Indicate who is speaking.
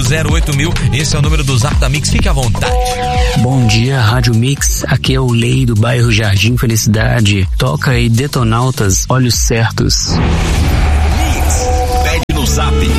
Speaker 1: 08000, esse é o número do Zap da Mix, fique à vontade.
Speaker 2: Bom dia, Rádio Mix, aqui é o Lei do bairro Jardim Felicidade. Toca aí Detonautas, Olhos Certos.
Speaker 3: Mix, pede no Zap